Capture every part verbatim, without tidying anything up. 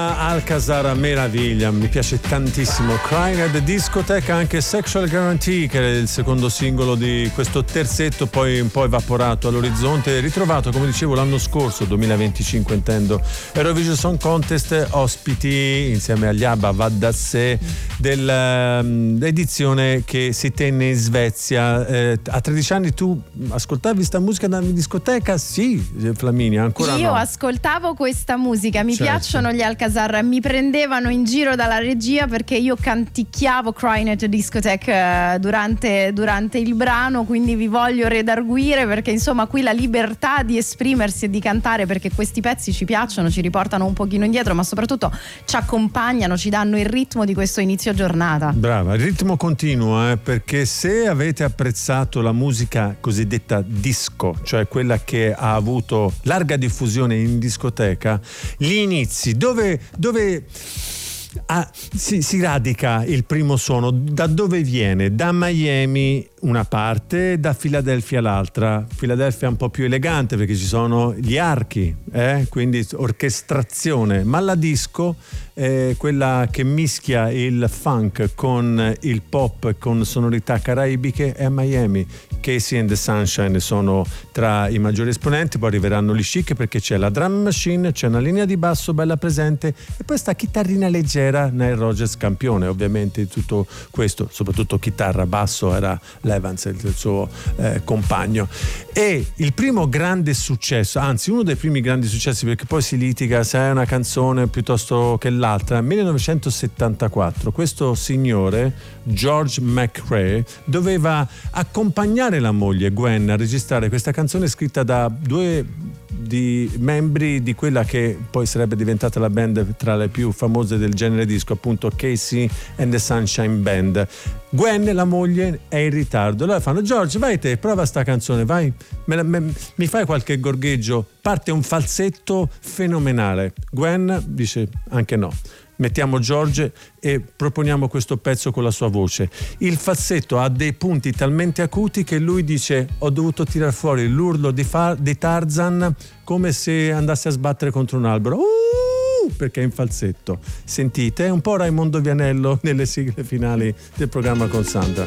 Alcazar, meraviglia, mi piace tantissimo. Crying at the Discotheque, anche Sexual Guarantee, che è il secondo singolo di questo terzetto, poi un po' evaporato all'orizzonte, ritrovato, come dicevo, l'anno scorso, duemilaventicinque intendo, Eurovision Song Contest, ospiti insieme agli ABBA, va da sé, dell'edizione che si tenne in Svezia. Eh, a tredici anni tu ascoltavi sta musica in discoteca? Sì, Flaminia, ancora Io no. ascoltavo questa musica, mi Certo. piacciono gli Alcazar, mi prendevano in giro dalla regia perché io canticchiavo Crying at the Discotheque durante, durante il brano, quindi vi voglio redarguire perché insomma qui la libertà di esprimersi e di cantare, perché questi pezzi ci piacciono, ci riportano un pochino indietro, ma soprattutto ci accompagnano, ci danno il ritmo di questo inizio giornata. Brava, il ritmo continuo, eh, perché se avete apprezzato la musica cosiddetta disco, cioè quella che ha avuto larga diffusione in discoteca, gli inizi, dove, dove ah, si, si radica il primo suono, da dove viene? Da Miami una parte, da Filadelfia l'altra. Filadelfia è un po' più elegante perché ci sono gli archi, eh? Quindi orchestrazione, ma la disco è quella che mischia il funk con il pop, con sonorità caraibiche, è a Miami. Casey and the Sunshine sono tra i maggiori esponenti, poi arriveranno gli Chic perché c'è la drum machine, c'è una linea di basso bella presente e poi sta chitarrina leggera, Nile Rodgers campione ovviamente di tutto questo, soprattutto chitarra, basso era Evans, il suo eh, compagno. E il primo grande successo, anzi uno dei primi grandi successi, perché poi si litiga se è una canzone piuttosto che l'altra, millenovecentosettantaquattro questo signore George McRae doveva accompagnare la moglie Gwen a registrare questa canzone scritta da due di membri di quella che poi sarebbe diventata la band tra le più famose del genere disco, appunto Casey and the Sunshine Band. Gwen, la moglie, è in ritardo, allora fanno: George, vai te, prova sta canzone, vai, me la, me, mi fai qualche gorgheggio, parte un falsetto fenomenale. Gwen dice anche no, mettiamo George e proponiamo questo pezzo con la sua voce. Il falsetto ha dei punti talmente acuti che lui dice: ho dovuto tirar fuori l'urlo di, Far- di Tarzan come se andasse a sbattere contro un albero, uh, perché è in falsetto. Sentite, è un po' Raimondo Vianello nelle sigle finali del programma con Sandra.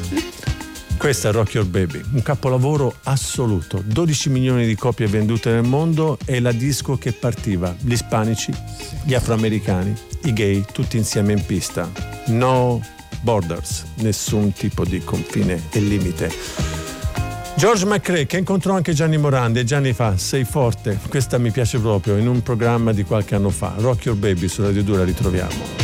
Questa è Rock Your Baby, un capolavoro assoluto, dodici milioni di copie vendute nel mondo, e la disco che partiva, gli ispanici, gli afroamericani, i gay, tutti insieme in pista. No borders, nessun tipo di confine e limite. George McRae, che incontrò anche Gianni Morandi, e Gianni fa: sei forte, questa mi piace proprio, in un programma di qualche anno fa. Rock Your Baby su Radio due, la ritroviamo.